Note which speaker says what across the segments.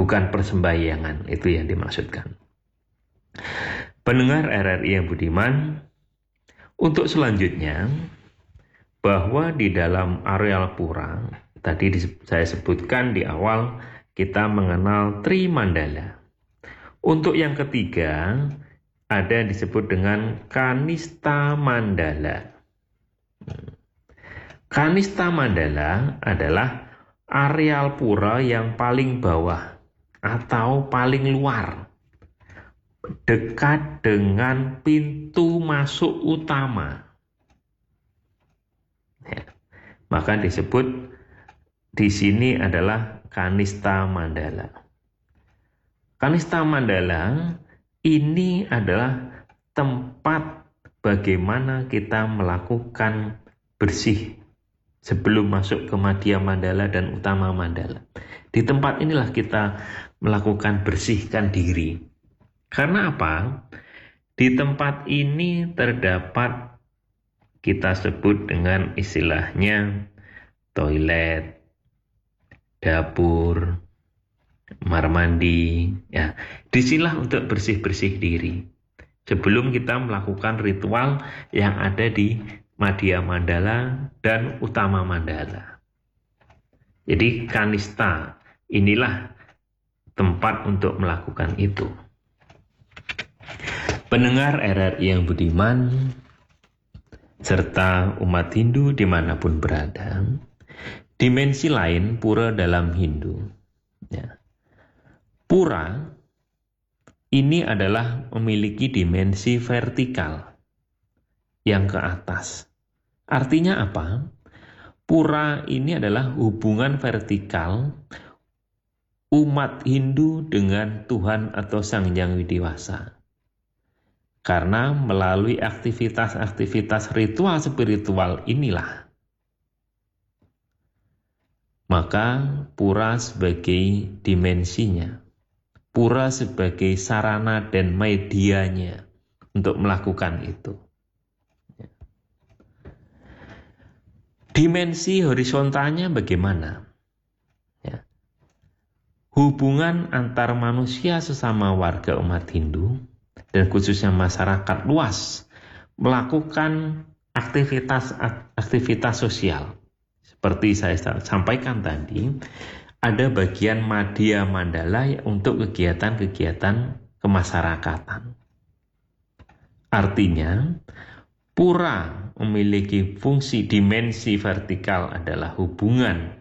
Speaker 1: bukan persembahyangan, itu yang dimaksudkan. Pendengar RRI yang budiman, untuk selanjutnya, bahwa di dalam areal pura, tadi saya sebutkan di awal, kita mengenal Trimandala. Untuk yang ketiga, ada yang disebut dengan Kanista Mandala. Kanista Mandala adalah areal pura yang paling bawah atau paling luar, dekat dengan pintu masuk utama. Ya, maka disebut di sini adalah Kanista Mandala. Kanista Mandala ini adalah tempat bagaimana kita melakukan bersih sebelum masuk ke Madhya Mandala dan Utama Mandala. Di tempat inilah kita melakukan bersihkan diri. Karena apa? Di tempat ini terdapat, kita sebut dengan istilahnya toilet, dapur, kamar mandi, ya. Disinilah untuk bersih-bersih diri sebelum kita melakukan ritual yang ada di Madhya Mandala dan Utama Mandala. Jadi Kanista inilah tempat untuk melakukan itu. Pendengar RRI yang budiman serta umat Hindu dimanapun berada, dimensi lain pura dalam Hindu. Ya. Pura ini adalah memiliki dimensi vertikal yang ke atas. Artinya apa? Pura ini adalah hubungan vertikal umat Hindu dengan Tuhan atau Sang Hyang Widi-Wasa. Karena melalui aktivitas-aktivitas ritual spiritual inilah, maka pura sebagai dimensinya, pura sebagai sarana dan medianya untuk melakukan itu. Dimensi horizontalnya bagaimana? Ya. Hubungan antar manusia sesama warga umat Hindu dan khususnya masyarakat luas melakukan aktivitas sosial. Seperti saya sampaikan tadi, ada bagian Madhya Mandala untuk kegiatan-kegiatan kemasyarakatan. Artinya, pura memiliki fungsi dimensi vertikal adalah hubungan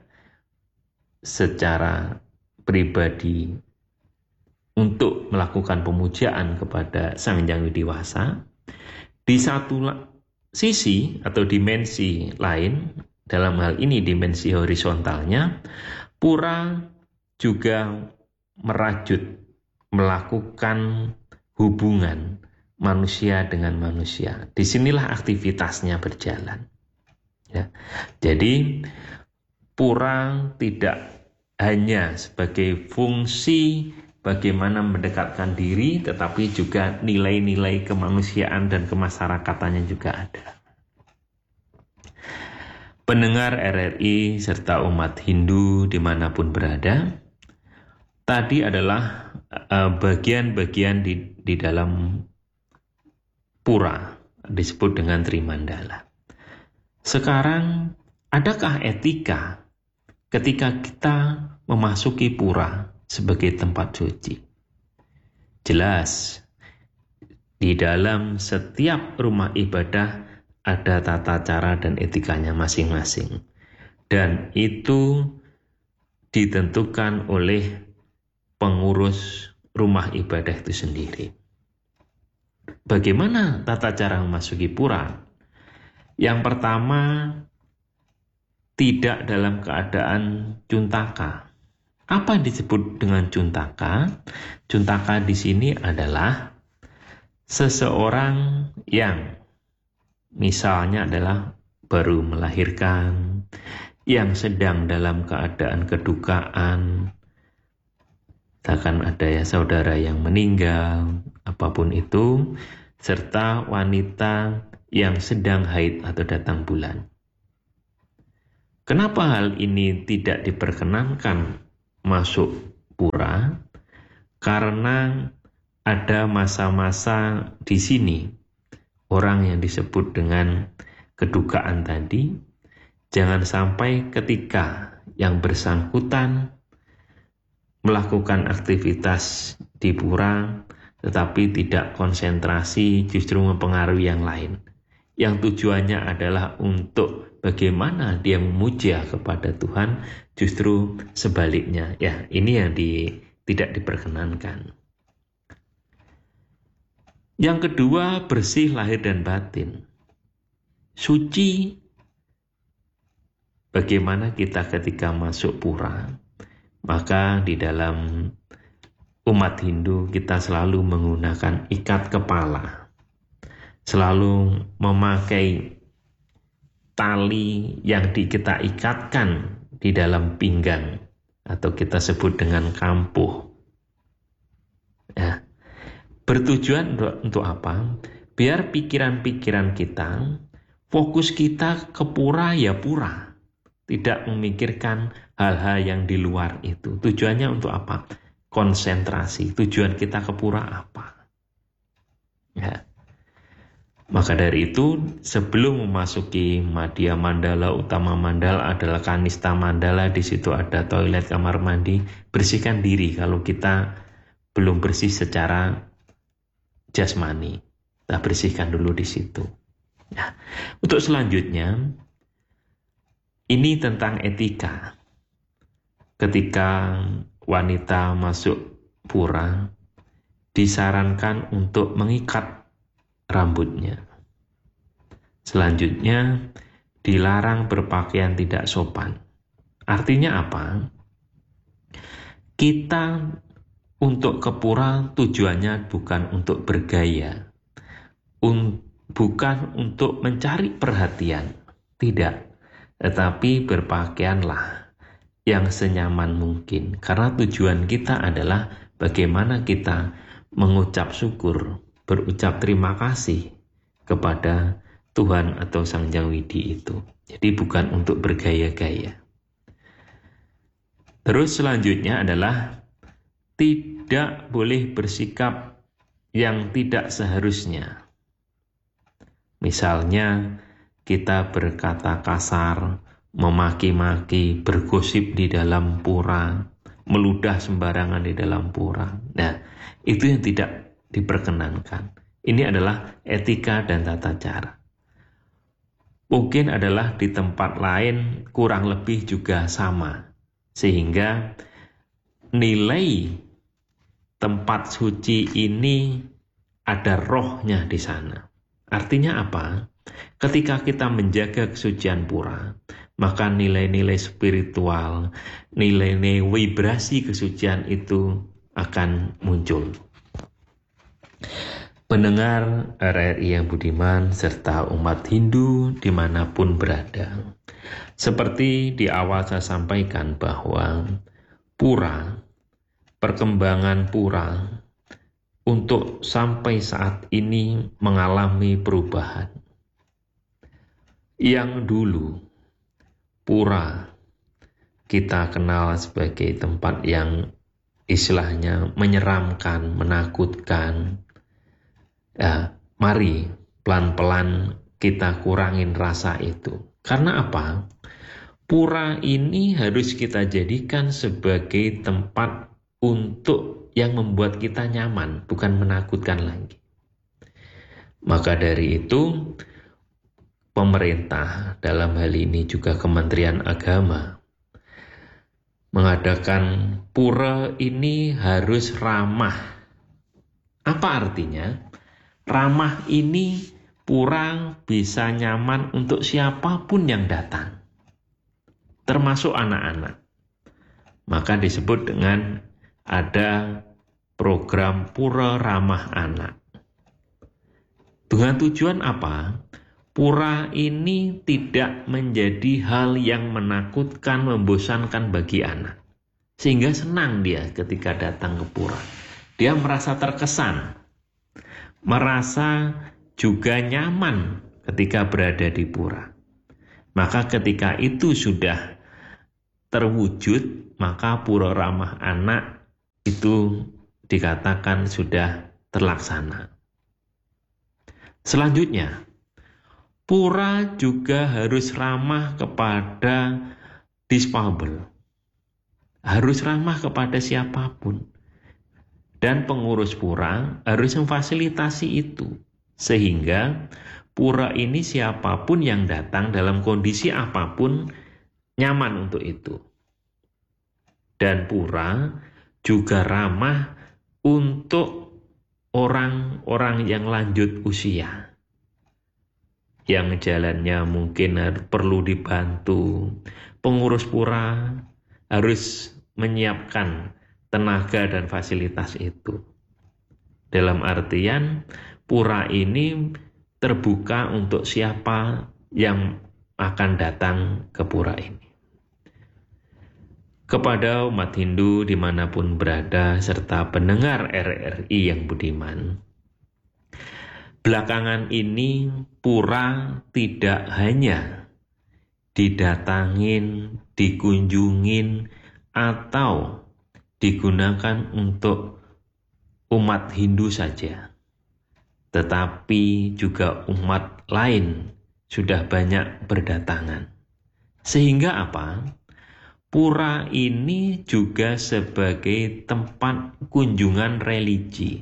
Speaker 1: secara pribadi untuk melakukan pemujaan kepada Sang Hyang Widi-Wasa. Di satu sisi atau dimensi lain, dalam hal ini dimensi horizontalnya, pura juga merajut, melakukan hubungan manusia dengan manusia. Disinilah aktivitasnya berjalan. Ya. Jadi pura tidak hanya sebagai fungsi bagaimana mendekatkan diri, tetapi juga nilai-nilai kemanusiaan dan kemasярakatannya juga ada. Pendengar RRI serta umat Hindu dimanapun berada, tadi adalah bagian-bagian di dalam pura, disebut dengan Trimandala. Sekarang, adakah etika ketika kita memasuki pura sebagai tempat suci? Jelas, di dalam setiap rumah ibadah ada tata cara dan etikanya masing-masing. Dan itu ditentukan oleh pengurus rumah ibadah itu sendiri. Bagaimana tata cara memasuki pura? Yang pertama, tidak dalam keadaan cuntaka. Apa yang disebut dengan cuntaka? Cuntaka di sini adalah seseorang yang misalnya adalah baru melahirkan, yang sedang dalam keadaan kedukaan, misalkan ada ya saudara yang meninggal, apapun itu, serta wanita yang sedang haid atau datang bulan. Kenapa hal ini tidak diperkenankan masuk pura karena ada masa-masa di sini orang yang disebut dengan kedukaan tadi, jangan sampai ketika yang bersangkutan melakukan aktivitas di pura tetapi tidak konsentrasi, justru mempengaruhi yang lain. Yang tujuannya adalah untuk bagaimana dia memuja kepada Tuhan, justru sebaliknya. Ya, ini yang tidak diperkenankan. Yang kedua, bersih lahir dan batin. Suci, bagaimana kita ketika masuk pura, maka di dalam umat Hindu kita selalu menggunakan ikat kepala, selalu memakai tali yang kita ikatkan di dalam pinggang atau kita sebut dengan kampuh. Ya. Bertujuan untuk apa? Biar pikiran-pikiran kita, fokus kita ke pura ya pura. Tidak memikirkan hal-hal yang di luar itu. Tujuannya untuk apa? Konsentrasi. Tujuan kita ke pura apa? Ya. Maka dari itu, sebelum memasuki Madhya Mandala, Utama Mandala adalah Kanista Mandala. Di situ ada toilet, kamar mandi. Bersihkan diri kalau kita belum bersih secara jasmani. Kita bersihkan dulu di situ. Nah, untuk selanjutnya, ini tentang etika. Ketika wanita masuk pura, disarankan untuk mengikat rambutnya. Selanjutnya, dilarang berpakaian tidak sopan. Artinya apa? Kita untuk ke pura tujuannya bukan untuk bergaya, bukan untuk mencari perhatian, tidak. Tetapi berpakaianlah yang senyaman mungkin. Karena tujuan kita adalah bagaimana kita mengucap syukur, berucap terima kasih kepada Tuhan atau Sang Hyang Widi itu. Jadi bukan untuk bergaya-gaya. Terus selanjutnya adalah tidak boleh bersikap yang tidak seharusnya. Misalnya kita berkata kasar, memaki-maki, bergosip di dalam pura, meludah sembarangan di dalam pura. Nah, itu yang tidak diperkenankan. Ini adalah etika dan tata cara. Mungkin adalah di tempat lain kurang lebih juga sama. Sehingga nilai tempat suci ini ada rohnya di sana. Artinya apa? Ketika kita menjaga kesucian pura, maka nilai-nilai spiritual, nilai-nilai vibrasi kesucian itu akan muncul. Pendengar RRI yang budiman serta umat Hindu dimanapun berada. Seperti di awal saya sampaikan bahwa pura, perkembangan pura untuk sampai saat ini mengalami perubahan. Yang dulu pura kita kenal sebagai tempat yang istilahnya menyeramkan, menakutkan. Ya, mari pelan-pelan kita kurangin rasa itu. Karena apa? Pura ini harus kita jadikan sebagai tempat untuk yang membuat kita nyaman, bukan menakutkan lagi. Maka dari itu, pemerintah dalam hal ini juga Kementerian Agama mengadakan pura ini harus ramah. Apa artinya? Ramah ini pura bisa nyaman untuk siapapun yang datang, termasuk anak-anak. Maka disebut dengan ada program pura ramah anak. Dengan tujuan apa? Pura ini tidak menjadi hal yang menakutkan, membosankan bagi anak. Sehingga senang dia ketika datang ke pura. Dia merasa terkesan, merasa juga nyaman ketika berada di pura. Maka ketika itu sudah terwujud, maka pura ramah anak itu dikatakan sudah terlaksana. Selanjutnya, pura juga harus ramah kepada difabel. Harus ramah kepada siapapun. Dan pengurus pura harus memfasilitasi itu. Sehingga pura ini siapapun yang datang dalam kondisi apapun nyaman untuk itu. Dan pura juga ramah untuk orang-orang yang lanjut usia. Yang jalannya mungkin perlu dibantu. Pengurus pura harus menyiapkan tenaga dan fasilitas itu. Dalam artian pura ini terbuka untuk siapa yang akan datang ke pura ini. Kepada umat Hindu dimanapun berada serta pendengar RRI yang budiman, belakangan ini pura tidak hanya didatangin, dikunjungin, atau digunakan untuk umat Hindu saja, tetapi juga umat lain sudah banyak berdatangan. Sehingga apa? Pura ini juga sebagai tempat kunjungan religi.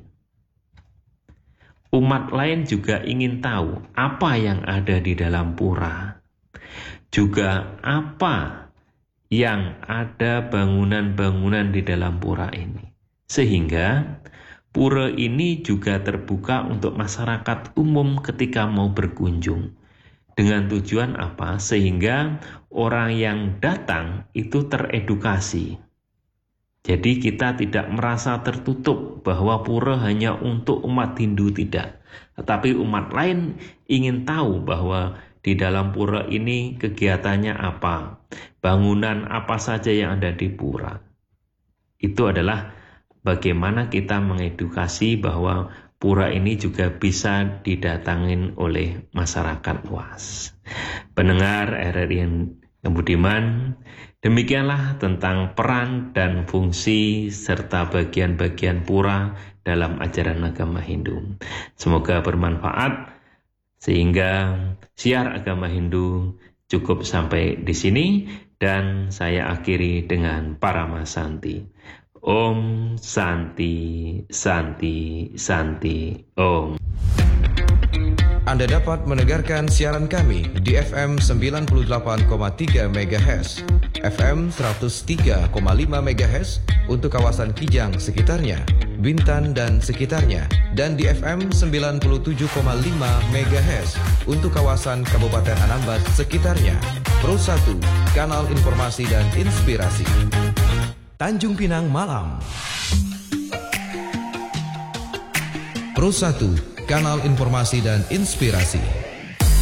Speaker 1: Umat lain juga ingin tahu apa yang ada di dalam pura. Juga apa yang ada bangunan-bangunan di dalam pura ini. Sehingga pura ini juga terbuka untuk masyarakat umum ketika mau berkunjung. Dengan tujuan apa? Sehingga orang yang datang itu teredukasi. Jadi kita tidak merasa tertutup bahwa pura hanya untuk umat Hindu, tidak. Tetapi umat lain ingin tahu bahwa di dalam pura ini kegiatannya apa, bangunan apa saja yang ada di pura. Itu adalah bagaimana kita mengedukasi bahwa pura ini juga bisa didatangin oleh masyarakat luas. Pendengar RRI yang budiman, demikianlah tentang peran dan fungsi serta bagian-bagian pura dalam ajaran agama Hindu. Semoga bermanfaat sehingga siar agama Hindu cukup sampai di sini dan saya akhiri dengan Paramasanti. Om Santi, Santi, Santi, Om.
Speaker 2: Anda dapat mendengarkan siaran kami di FM 98,3 MHz, FM 103,5 MHz untuk kawasan Kijang sekitarnya, Bintan dan sekitarnya, dan di FM 97,5 MHz untuk kawasan Kabupaten Anambas sekitarnya. Pro 1, Kanal Informasi dan Inspirasi. Tanjung Pinang Malam. Pro 1, Kanal Informasi dan Inspirasi.